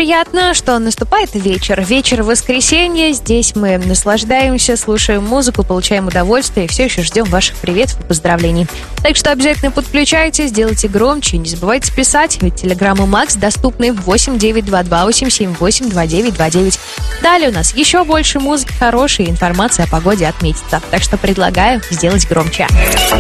приятно, что наступает вечер. Вечер воскресенья. Здесь мы наслаждаемся, слушаем музыку, получаем удовольствие и все еще ждем ваших приветов и поздравлений. Так что обязательно подключайтесь, делайте громче. Не забывайте писать, ведь телеграммы Макс доступны в 8922-878-2929. Далее у нас еще больше музыки хорошей и информации о погоде отметится. Так что предлагаю сделать громче.